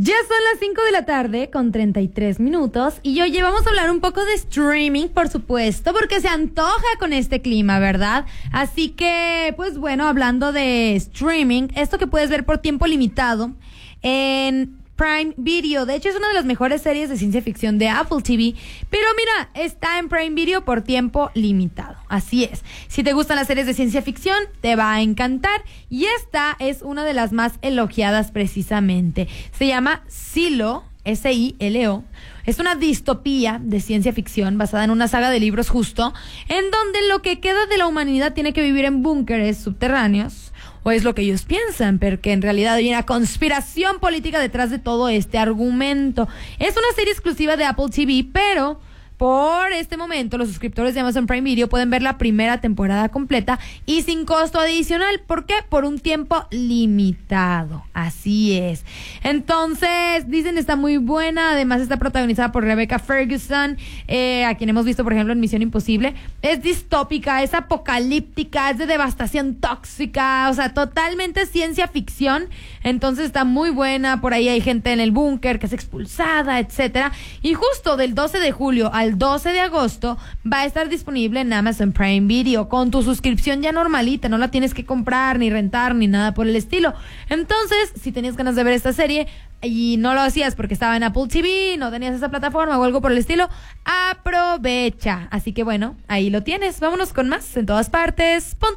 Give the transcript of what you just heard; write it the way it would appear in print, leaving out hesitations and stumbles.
Ya son las 5 de la tarde con 33 minutos y hoy vamos a hablar un poco de streaming, por supuesto, porque se antoja con este clima, ¿verdad? Así que, pues bueno, hablando de streaming, esto que puedes ver por tiempo limitado en Prime Video. De hecho, es una de las mejores series de ciencia ficción de Apple TV, pero mira, está en Prime Video por tiempo limitado. Así es. Si te gustan las series de ciencia ficción, te va a encantar. Y esta es una de las más elogiadas precisamente. Se llama Silo, S-I-L-O. Es una distopía de ciencia ficción basada en una saga de libros justo, en donde lo que queda de la humanidad tiene que vivir en búnkeres subterráneos. O es lo que ellos piensan, porque en realidad hay una conspiración política detrás de todo este argumento. Es una serie exclusiva de Apple TV, pero por este momento los suscriptores de Amazon Prime Video pueden ver la primera temporada completa y sin costo adicional. ¿Por qué? Por un tiempo limitado. Así es. Entonces, dicen está muy buena. Además está protagonizada por Rebecca Ferguson, a quien hemos visto, por ejemplo, en Misión Imposible. Es distópica, es apocalíptica, es de devastación tóxica, o sea, totalmente ciencia ficción. Entonces está muy buena. Por ahí hay gente en el búnker que es expulsada, etcétera. Y justo del 12 de julio al 12 de agosto va a estar disponible en Amazon Prime Video con tu suscripción ya normalita, no la tienes que comprar ni rentar ni nada por el estilo. Entonces, si tenías ganas de ver esta serie y no lo hacías porque estaba en Apple TV, no tenías esa plataforma o algo por el estilo, aprovecha. Así que bueno, ahí lo tienes. Vámonos con más en todas partes.